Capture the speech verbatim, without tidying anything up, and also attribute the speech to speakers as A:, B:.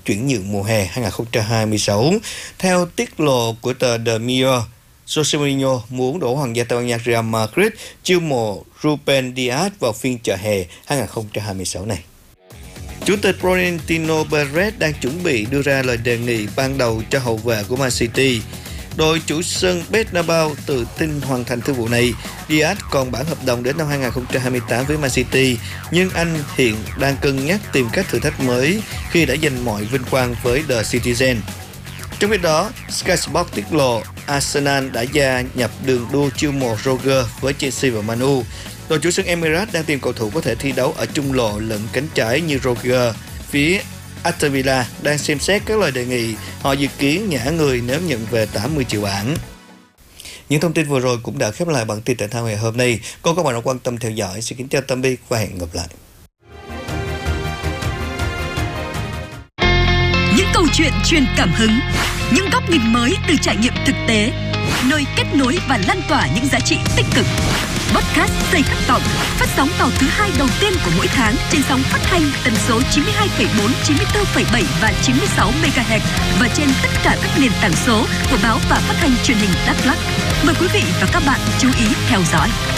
A: chuyển nhượng mùa hè hai không hai sáu. Theo tiết lộ của tờ The Mirror, Jose Mourinho muốn đổ hoàng gia Tây Ban Nha Real Madrid chiêu mộ Ruben Dias vào phiên chợ hè hai không hai sáu này. Chủ tịch Florentino Perez đang chuẩn bị đưa ra lời đề nghị ban đầu cho hậu vệ của Man City. Đội chủ sân Bernabeu tự tin hoàn thành thương vụ này. Dias còn bản hợp đồng đến năm hai không hai tám với Man City, nhưng anh hiện đang cân nhắc tìm các thử thách mới khi đã giành mọi vinh quang với The Citizen. Trong khi đó, Sky Sports tiết lộ Arsenal đã gia nhập đường đua chiêu mộ Roger với Chelsea và Man U. Đội chủ sân Emirates đang tìm cầu thủ có thể thi đấu ở trung lộ lẫn cánh trái như Roger. Phía Aston Villa đang xem xét các lời đề nghị. Họ dự kiến nhả người nếu nhận về tám mươi triệu bảng. Những thông tin vừa rồi cũng đã khép lại bản tin thể thao ngày hôm nay. Còn các bạn đã quan tâm theo dõi. Xin kính chào tạm biệt và hẹn gặp lại.
B: Những câu chuyện truyền cảm hứng, những góc nhìn mới từ trải nghiệm thực tế, nơi kết nối và lan tỏa những giá trị tích cực. Podcast Xây Khát Vọng phát sóng vào thứ hai đầu tiên của mỗi tháng trên sóng phát thanh tần số chín mươi hai phẩy bốn, chín mươi tư phẩy bảy và chín mươi sáu mê ga héc và trên tất cả các nền tảng số của báo và phát thanh truyền hình Đắk Lắk. Mời quý vị và các bạn chú ý theo dõi.